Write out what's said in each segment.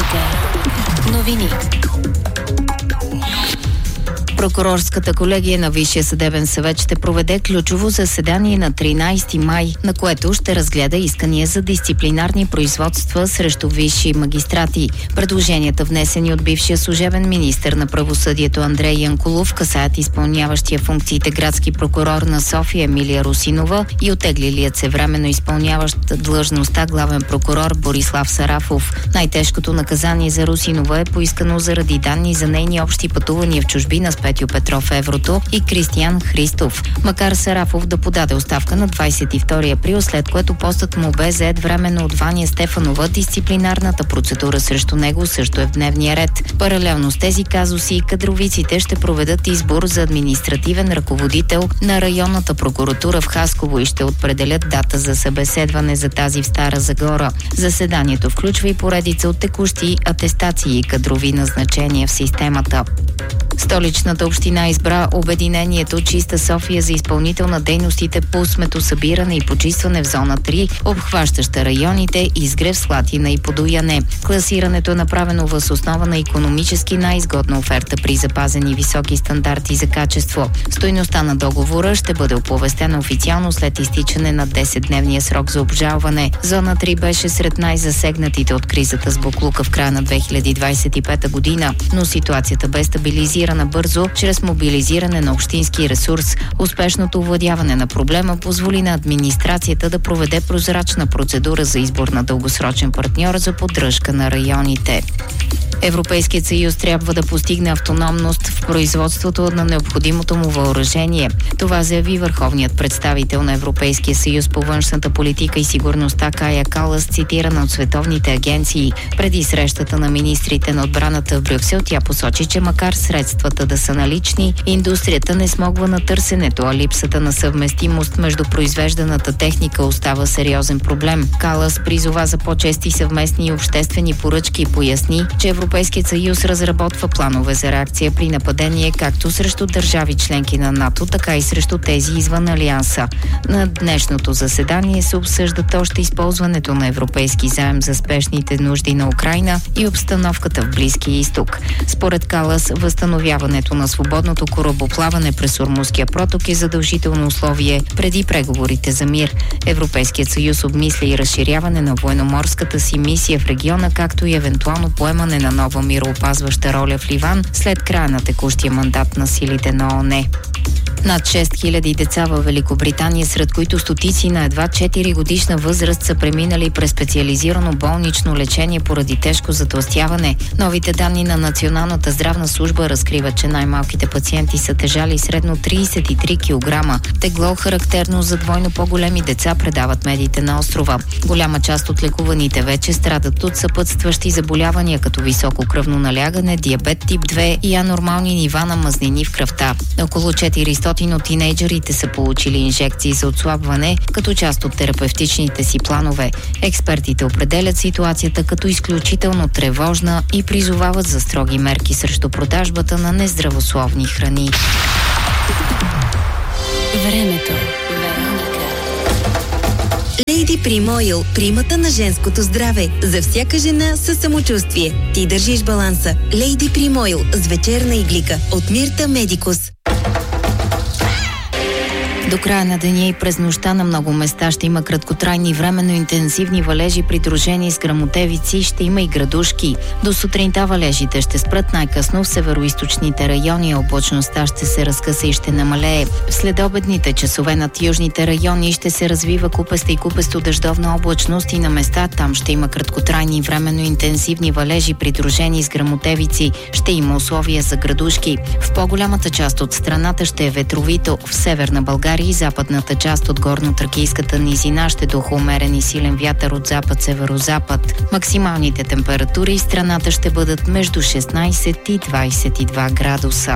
Вероника. Новини. Прокурорската колегия на Висшия съдебен съвет ще проведе ключово заседание на 13 май, на което ще разгледа искания за дисциплинарни производства срещу висши магистрати. Предложенията, внесени от бившия служебен министър на правосъдието Андрей Янкулов, касаят изпълняващия функциите градски прокурор на София Емилия Русинова и оттеглилият се временно изпълняващ длъжността главен прокурор Борислав Сарафов. Най-тежкото наказание за Русинова е поискано заради данни за нейни общи пътувания в чужбина с Петю Петров в Еврото и Кристиян Христов. Макар Сарафов да подаде оставка на 22 април, след което постът му бе зает временно от Ваня Стефанова, дисциплинарната процедура срещу него също е в дневния ред. Паралелно с тези казуси, кадровиците ще проведат избор за административен ръководител на районната прокуратура в Хасково и ще определят дата за събеседване за тази в Стара Загора. Заседанието включва и поредица от текущи атестации и кадрови назначения в системата. Столичната община избра обединението Чиста София за изпълнител на дейностите по сметосъбиране и почистване в зона 3, обхващаща районите Изгрев, Слатина и Подуяне. Класирането е направено въз основа на икономически най-изгодна оферта при запазени високи стандарти за качество. Стойността на договора ще бъде оповестена официално след изтичане на 10-дневния срок за обжалване. Зона 3 беше сред най-засегнатите от кризата с боклука в края на 2025 година, но ситуацията бе стабилизирана бързо чрез мобилизиране на общински ресурс. Успешното овладяване на проблема позволи на администрацията да проведе прозрачна процедура за избор на дългосрочен партньор за поддръжка на районите. Европейският съюз трябва да постигне автономност в производството на необходимото му въоръжение. Това заяви върховният представител на Европейския съюз по външната политика и сигурността Кая Калас, цитирана от световните агенции. Преди срещата на министрите на отбраната в Брюксел, тя посочи, че макар средствата да са налични, индустрията не смогва на търсенето, а липсата на съвместимост между произвежданата техника остава сериозен проблем. Калас призова за по-чести съвместни обществени поръчки и поясни, че Европейският съюз разработва планове за реакция при нападение както срещу държави членки на НАТО, така и срещу тези извън Алианса. На днешното заседание се обсъждат още използването на европейски заем за спешните нужди на Украйна и обстановката в Близкия изток. Според Калас, възстановяването на свободното корабоплаване през Ормузския проток е задължително условие преди преговорите за мир. Европейският съюз обмисля и разширяване на военноморската си мисия в региона, както и евентуално поемане на нова мироопазваща роля в Ливан след края на текущия мандат на силите на ООН. Над 6000 деца във Великобритания, сред които стотици на едва 4 годишна възраст, са преминали през специализирано болнично лечение поради тежко затлъстяване. Новите данни на Националната здравна служба разкриват, че най-малките пациенти са тежали средно 33 кг. Тегло, характерно за двойно по-големи деца, предават медиите на острова. Голяма част от лекуваните вече страдат от съпътстващи заболявания, като високо кръвно налягане, диабет тип 2 и анормални нива на мазнини в кръвта. Около 400 от тинейджерите са получили инжекции за отслабване като част от терапевтичните си планове. Експертите определят ситуацията като изключително тревожна и призовават за строги мерки срещу продажбата на нездравословни храни. Времето. Lady Prim Oil – примата на женското здраве. За всяка жена със самочувствие. Ти държиш баланса. Lady Prim Oil с вечерна иглика от Мирта Медикус. До края на деня и през нощта на много места ще има краткотрайни временно интензивни валежи, придружени с гръмотевици, ще има и градушки. До сутринта валежите ще спрат най-късно в североизточните райони, облачността ще се разкъса и ще намалее. В следобедните часове над южните райони ще се развива купеста и купесто дъждовна облачност и на места там ще има краткотрайни временно интензивни валежи, придружени с гръмотевици. Ще има условия за градушки. В по-голямата част от страната ще е ветровито. В Северна България и западната част от горно-тракийската низина ще духа умерен и силен вятър от запад-северозапад. Максималните температури в страната ще бъдат между 16 и 22 градуса.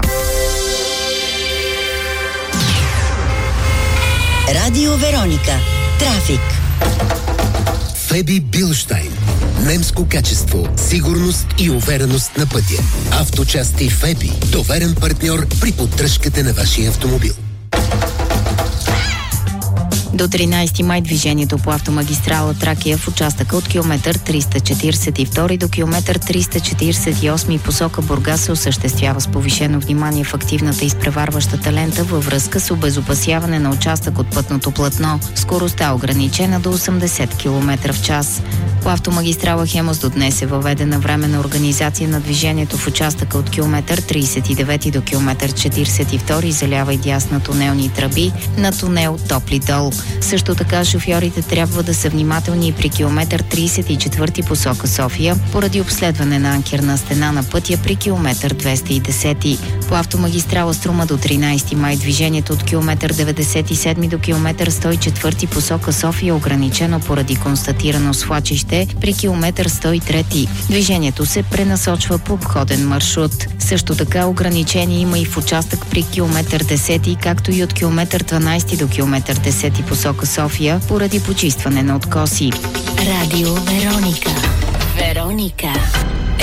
Радио Вероника. Трафик. Феби Билштайн. Немско качество, сигурност и увереност на пътя. Авточасти Феби. Доверен партньор при поддръжката на вашия автомобил. До 13 май движението по автомагистрала Тракия в участъка от километър 342 до километър 348 посока Бургас се осъществява с повишено внимание в активната изпреварващата лента във връзка с обезопасяване на участък от пътното платно. Скоростта ограничена до 80 км в час. По автомагистрала Хемус до днес е въведена временна организация на движението в участъка от километър 39 до километър 42 залява и дясна тунелни тръби на тунел Топли дол. Също така шофьорите трябва да са внимателни и при километър 34 посока София поради обследване на анкерна стена на пътя при километър 210. По автомагистрала Струма до 13 май движението от километър 97 до километър 104 посока София е ограничено поради констатирано свлачище при километър 103. Движението се пренасочва по обходен маршрут. Също така ограничение има и в участък при километър 10, както и от километър 12 до километър 10 посока София поради почистване на откоси. Радио Вероника. Вероника.